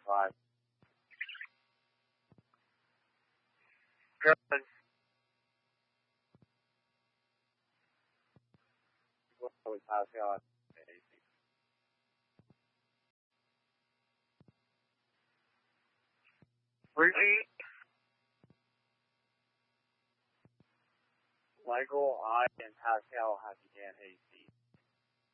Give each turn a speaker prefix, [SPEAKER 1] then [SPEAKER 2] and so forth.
[SPEAKER 1] 5. Good. With Pascal and AC. Repeat. Michael, I, and Pascal have began AC.